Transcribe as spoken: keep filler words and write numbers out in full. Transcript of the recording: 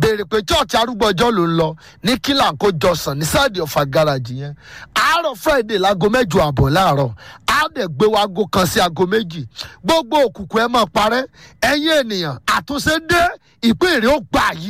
béèrè pé church arúgbó ọjọ́ ló ń lọ ní kílànkó jọsàn ní sáàdì ọ̀fà gáràjì yẹn. àárọ̀ friday láago mẹ́jọ àbọ̀ láàárọ̀ á dẹ̀ gbé wa aago kan sí aago méjì. gbogbo òkùnkùn ẹ máa parẹ́. ẹ̀yin ènìyàn àtúnṣe dé ìpín èrè ó gbà yí